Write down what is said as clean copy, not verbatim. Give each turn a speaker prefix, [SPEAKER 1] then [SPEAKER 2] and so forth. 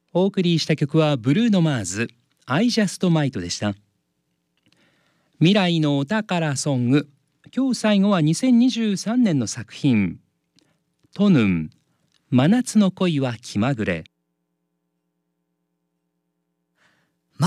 [SPEAKER 1] お送りした曲はブルーノマーズ I Just Might でした。未来のお宝ソング、今日最後は2023年の作品、トヌン真夏の恋は気まぐれ。